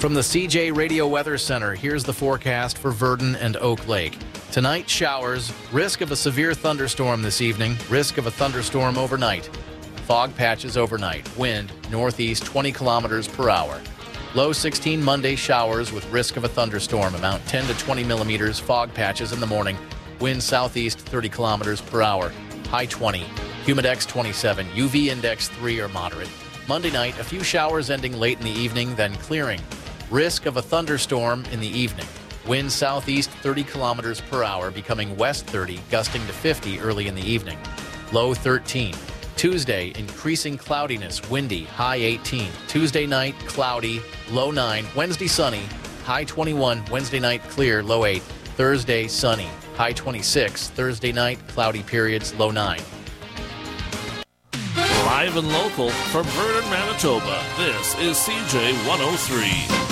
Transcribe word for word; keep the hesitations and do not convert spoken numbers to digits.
From the C J Radio Weather Center, here's the forecast for Verdon and Oak Lake. Tonight, showers, risk of a severe thunderstorm this evening, risk of a thunderstorm overnight. Fog patches overnight, wind northeast twenty kilometers per hour. Low sixteen Monday, showers with risk of a thunderstorm, amount ten to twenty millimeters, fog patches in the morning, wind southeast thirty kilometers per hour, high twenty, humidex twenty-seven, U V index three or moderate. Monday night, a few showers ending late in the evening, then clearing. Risk of a thunderstorm in the evening. Wind southeast thirty kilometers per hour, becoming west thirty, gusting to fifty early in the evening. Low thirteen. Tuesday, increasing cloudiness, windy, high eighteen. Tuesday night, cloudy, low nine. Wednesday, sunny, high twenty-one. Wednesday night, clear, low eight. Thursday, sunny, high twenty-six. Thursday night, cloudy periods, low nine. Live and local from Vernon, Manitoba, this is C J one oh three.